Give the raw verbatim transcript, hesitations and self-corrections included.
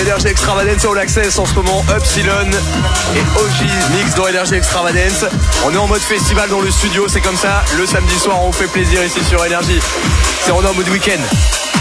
Energy Extravagance All Access en ce moment, Upsilon et O G mix dans Energy Extravagance. On est en mode festival dans le studio, c'est comme ça. Le samedi soir, on vous fait plaisir ici sur Energy. C'est on est en mode week-end.